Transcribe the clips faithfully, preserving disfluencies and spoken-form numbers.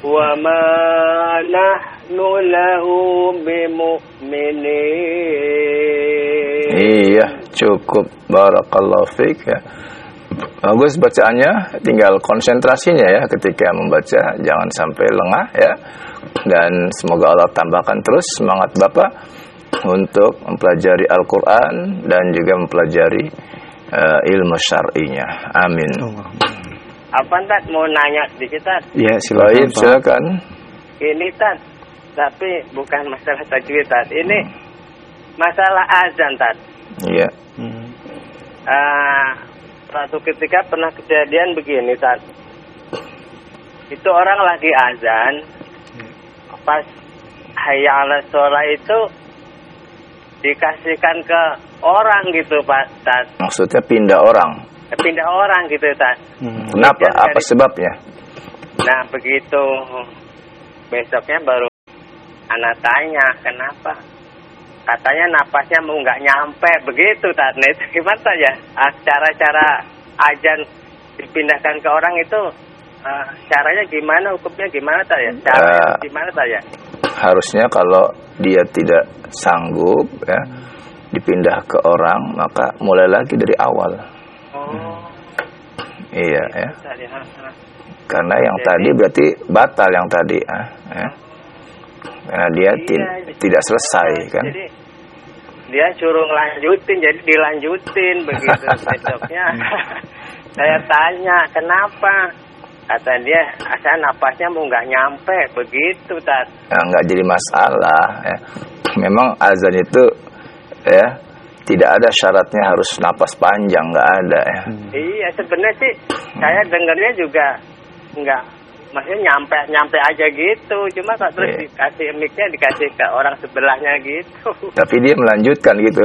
wa ma nahnu lahu bimu'minin. Iya, cukup. Barakallahu fiik ya. Bagus bacaannya, tinggal konsentrasinya ya ketika membaca, jangan sampai lengah ya. Dan semoga Allah tambahkan terus semangat Bapak untuk mempelajari Al-Qur'an dan juga mempelajari uh, ilmu syar'inya. Amin. Apa Tat mau nanya sedikit Tat? Ya, silakan. Silakan. Ini Tat, tapi bukan masalah tajwid Tat. Ini masalah azan Tat. Iya. Hmm. Uh, suatu ketika pernah kejadian begini Tat. Itu orang lagi azan, pas hayya 'alas shalah itu dikasihkan ke orang gitu Pak Tat. Maksudnya pindah orang? Pindah orang gitu Tat. Hmm. Kenapa? Apa dari... sebabnya? Nah begitu besoknya baru anak tanya kenapa. Katanya napasnya mau nggak nyampe begitu Tat. Nah itu gimana ya? Cara-cara azan dipindahkan ke orang itu uh, caranya gimana? Hukumnya gimana Tat ya? Caranya uh, gimana Tat ya? Harusnya kalau dia tidak sanggup ya dipindah ke orang, maka mulai lagi dari awal. Oh. Iya ya. Karena yang jadi, tadi berarti batal yang tadi ah, ya. Karena dia iya, ti- tidak selesai kan. Jadi dia suruh lanjutin, jadi dilanjutin begitu. Besoknya saya tanya kenapa, kata dia asal napasnya mau nggak nyampe begitu Tat. Nah, nggak jadi masalah ya. Memang azan itu ya tidak ada syaratnya harus napas panjang, nggak ada ya. Hmm. Iya sebenarnya sih saya dengarnya juga nggak, maksudnya nyampe nyampe aja gitu. Cuma kok terus yeah. dikasih mic-nya dikasih ke orang sebelahnya gitu. Tapi dia melanjutkan gitu.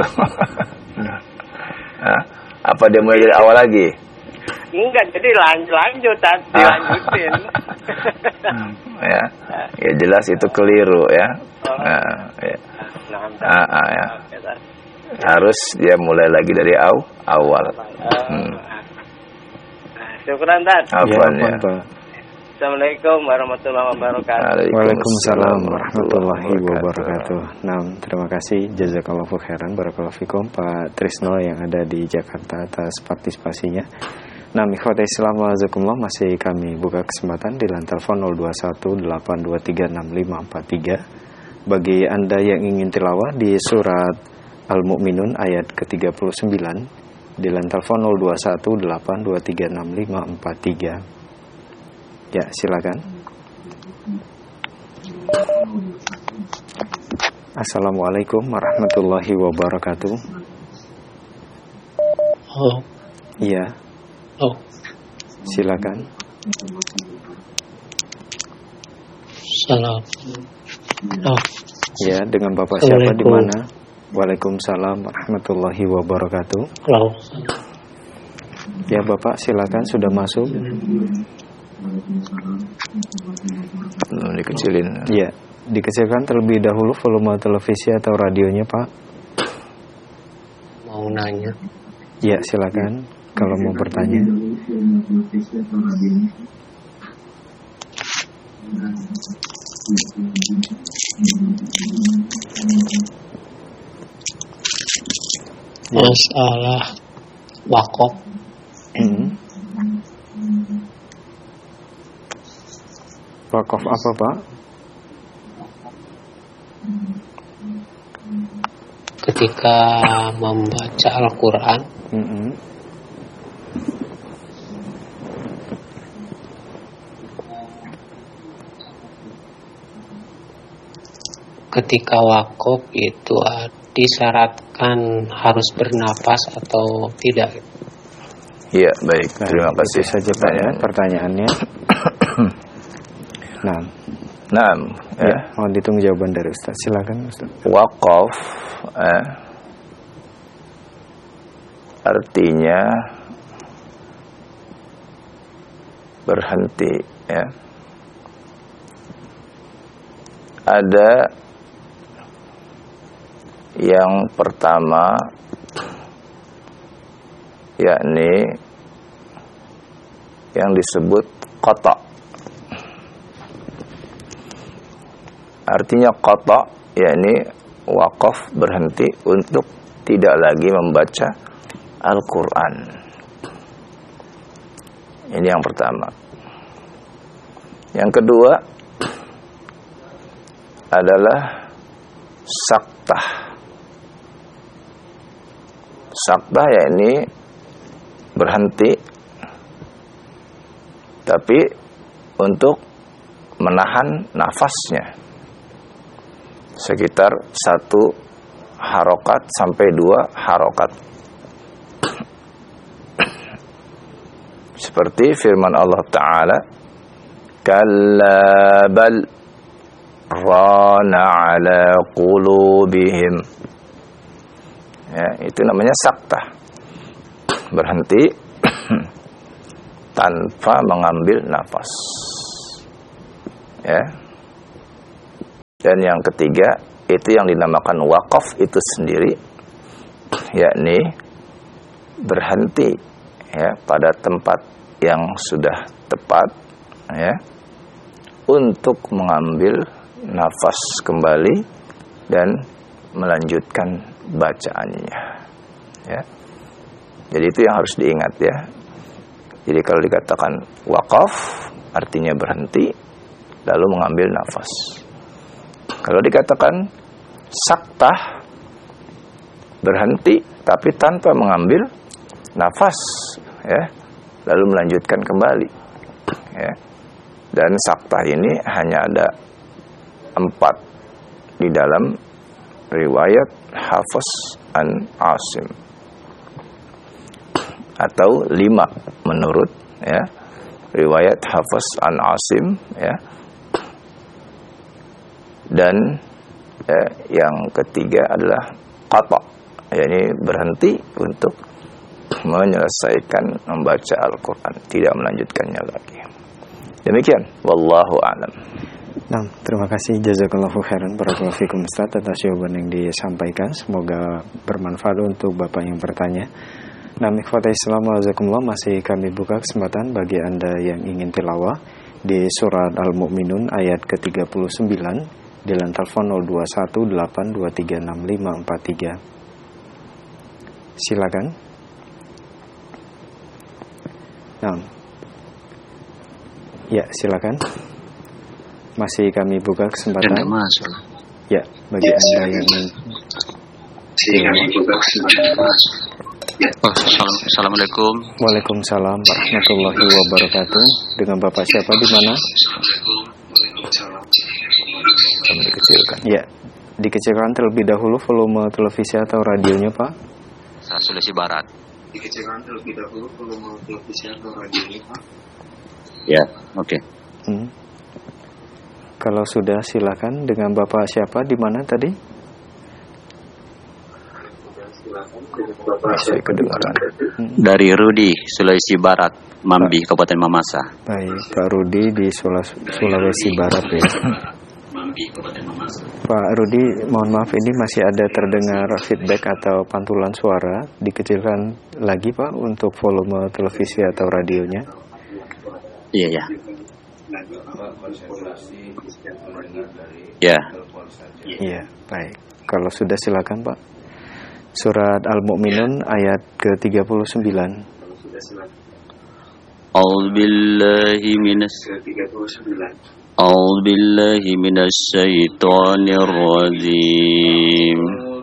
Nah, apa dia mulai dari awal lagi? Enggak, jadi lanjut lanjut dilanjutin. Ya, ya jelas itu keliru ya. Oh. Nah, ya. Nah, nah, ah, ya. Harus dia mulai lagi dari aw, awal. Hmm. Syukran Tat. Afwan ya. Assalamualaikum warahmatullahi wabarakatuh. Waalaikumsalam warahmatullahi wabarakatuh. Nah, terima kasih jazakallahu khairan barakallahu fikum Pak Trisno yang ada di Jakarta atas partisipasinya. Nah, ikhwatul Islam wajazakumullah, masih kami buka kesempatan di line telepon nol dua satu delapan dua tiga enam lima empat tiga. Bagi Anda yang ingin tilawah di surat Al-Mu'minun ayat ke tiga puluh sembilan di line telepon nol dua satu delapan dua tiga enam lima empat tiga. Ya, silakan. Assalamualaikum warahmatullahi wabarakatuh. Oh. Iya. Oh. Silakan. Salam. Oh. Ya, dengan Bapak siapa di mana? Waalaikumsalam warahmatullahi wabarakatuh. Halo. Ya, Bapak silakan, sudah masuk. Belum dikecilin. Iya, dikecilkan terlebih dahulu volume televisi atau radionya, Pak. Mau nanya. Iya, silakan kalau mau bertanya. Masalah wakaf. Hmm. Wakaf apa, Pak? Ketika membaca Al-Quran, mm-hmm. ketika wakaf itu disyaratkan harus bernapas atau tidak? Iya, baik. Terima nah, kasih saja Pak ya pertanyaannya. Nah, nah, ya. ya, mohon ditunggu jawaban dari Ustaz. Silakan Ustaz. Wakaf eh, artinya berhenti ya. Ada yang pertama yakni yang disebut qata. artinya qata, yakni wakaf, berhenti untuk tidak lagi membaca Al-Quran. Ini yang pertama. Yang kedua adalah saktah. Saktah yakni berhenti, tapi untuk menahan nafasnya sekitar satu harokat sampai dua harokat, seperti firman Allah Ta'ala, kalla bal rana ala qulubihim. Ya, itu namanya saktah, berhenti tanpa mengambil nafas. Ya. Dan yang ketiga itu yang dinamakan wakaf itu sendiri, yakni berhenti ya pada tempat yang sudah tepat ya untuk mengambil nafas kembali dan melanjutkan bacaannya ya. Jadi itu yang harus diingat ya. Jadi kalau dikatakan wakaf artinya berhenti lalu mengambil nafas. Kalau dikatakan saktah, berhenti tapi tanpa mengambil nafas ya, lalu melanjutkan kembali ya. Dan saktah ini hanya ada empat di dalam riwayat Hafiz an Asim, atau lima menurut ya riwayat Hafiz an Asim ya. Dan eh, yang ketiga adalah qata, yakni berhenti untuk menyelesaikan membaca Al-Quran, tidak melanjutkannya lagi. Demikian, wallahu a'lam. Nah, terima kasih, jazakallahu khairan, barakallahu fikum Ustaz atas jawaban yang disampaikan. Semoga bermanfaat untuk Bapak yang bertanya. Nah, ikhwatai Islam wajazakumullah, masih kami buka kesempatan bagi Anda yang ingin tilawah di surat Al-Mu'minun ayat ke tiga puluh sembilan di line telepon nol dua satu delapan dua tiga enam lima empat tiga. Silakan. Nah. Ya, silakan. Masih kami buka kesempatan. Ya, bagi ya, Anda yang ingin. Masih kami buka kesempatan. Ya. Oh, Assalamualaikum. Waalaikumsalam warahmatullahi wabarakatuh. Dengan Bapak siapa di mana? Kami dikecilkan. Ya, dikecilkan terlebih dahulu volume televisi atau radionya, Pak. Saya Sulawesi Barat. Dikecilkan terlebih dahulu volume televisi atau radionya, Pak. Ya, oke. Okay. Hmm. Kalau sudah silakan, dengan Bapak siapa di mana tadi? Masih kedengaran. Hmm. Dari Rudi, Sulawesi Barat, Mambi, Pak. Kabupaten Mamasa. Baik, Pak Rudi di Sulawesi Barat ya. Mambi, Kabupaten Mamasa. Pak Rudi, mohon maaf, ini masih ada terdengar feedback atau pantulan suara. Dikecilkan lagi, Pak, untuk volume televisi atau radionya. Iya, ya. Ya. Iya, baik. Kalau sudah silakan, Pak. Surat Al-Mu'minun ayat ke tiga puluh sembilan. A'udzubillahi minas A'udzubillahi minas syaitonir rajim.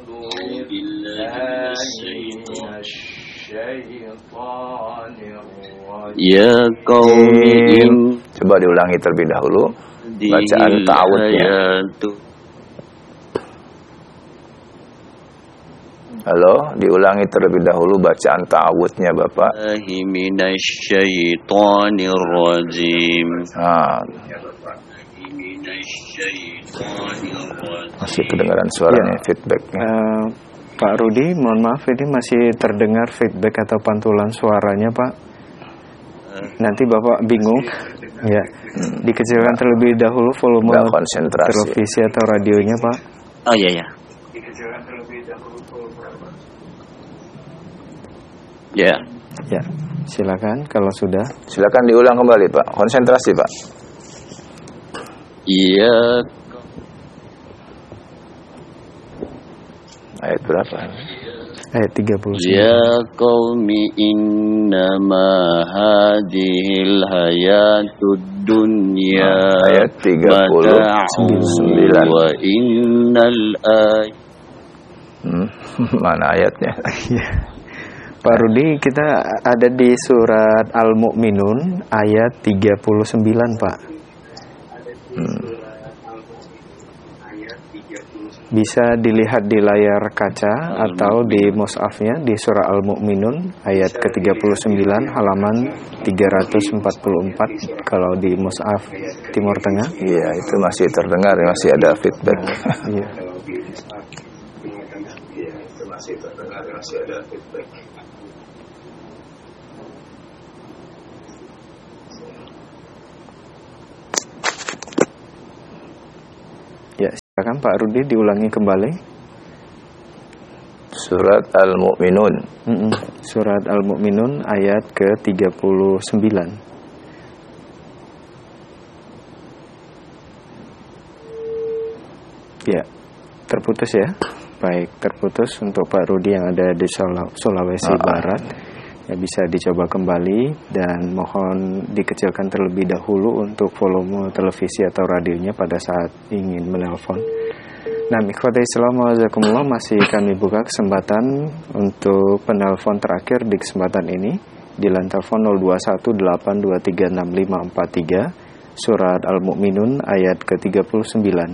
Ya qaumi, coba diulangi terlebih dahulu bacaan ta'awudnya. Halo, diulangi terlebih dahulu bacaan ta'awudnya, Bapak. Nah. Masih kedengaran suaranya, ya. Feedbacknya. Uh, Pak Rudi, mohon maaf, ini masih terdengar feedback atau pantulan suaranya, Pak. Nanti Bapak bingung. Ya, hmm. Dikecilkan terlebih dahulu volume televisi atau radionya, Pak. Oh iya ya. Ya. Ya, silakan kalau sudah. Silakan diulang kembali, Pak. Konsentrasi, Pak. Iya. Ayat berapa? Ayat tiga puluh sembilan. Ya qaumi innama hadhil hayatud dunya Nah, ayat tiga puluh sembilan. Wa innal ay hmm, mana ayatnya? Pak Rudi, kita ada di surat Al-Mu'minun ayat tiga puluh sembilan, Pak. Hmm. Bisa dilihat di layar kaca atau di mushafnya di surah Al-Mu'minun ayat ke tiga puluh sembilan halaman tiga ratus empat puluh empat kalau di mushaf Timur Tengah. Iya, itu masih terdengar, masih ada feedback. Iya. Ya, silakan Pak Rudi diulangi kembali. Surat Al-Mu'minun. Mm-mm. Surat Al-Mu'minun ayat ke tiga puluh sembilan. Ya, terputus ya. Baik, terputus untuk Pak Rudi yang ada di Sulawesi uh-uh. Barat. Ya, bisa dicoba kembali dan mohon dikecilkan terlebih dahulu untuk volume televisi atau radionya pada saat ingin menelpon. Nah, ikhwati Islam wajazakumullah, masih kami buka kesempatan untuk penelpon terakhir di kesempatan ini di line telepon nol dua satu delapan dua tiga enam lima empat tiga surat Al-Mu'minun ayat ke tiga puluh sembilan.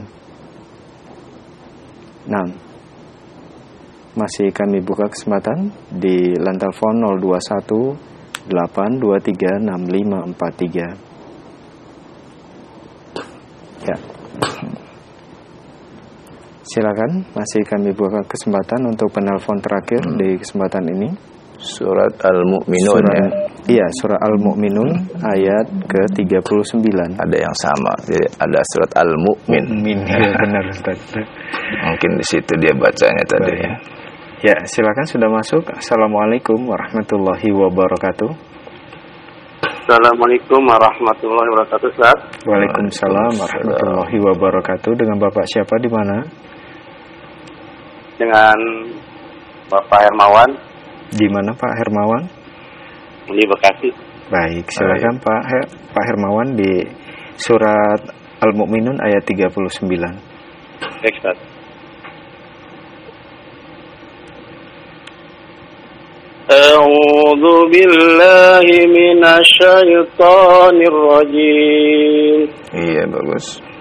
Nah, masih kami buka kesempatan di line telepon nol dua satu delapan dua tiga enam lima empat tiga. Ya. Silakan, masih kami buka kesempatan untuk penelpon terakhir hmm. di kesempatan ini. Surat Al-Mu'minun surat, ya. Iya, surah Al-Mu'minun ayat ke tiga puluh sembilan. Ada yang sama. Jadi ada surat Al-Mu'min. Mu'min, ya, benar Ustaz. Mungkin di situ dia bacanya tadi ya. Ya, silakan sudah masuk. Assalamualaikum warahmatullahi wabarakatuh. Assalamualaikum warahmatullahi wabarakatuh, Ustaz. Waalaikumsalam warahmatullahi wabarakatuh. Dengan Bapak siapa di mana? Dengan Bapak Hermawan. Di mana Pak Hermawan? Di Bekasi. Baik, silakan Pak Her- Pak Hermawan di surat Al-Mu'minun ayat tiga puluh sembilan. Baik, Ustaz. A'udzu billahi minasy syaithanir rajim. Iya, bagus.